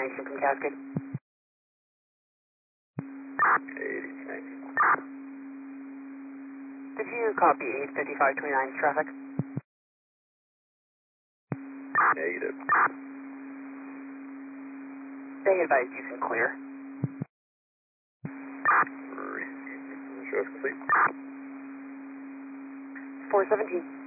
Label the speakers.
Speaker 1: information from Cascade.
Speaker 2: 8019.
Speaker 1: Did you copy 85529 traffic?
Speaker 2: Negative.
Speaker 1: They advise you can clear.
Speaker 2: Show us complete.
Speaker 1: 417.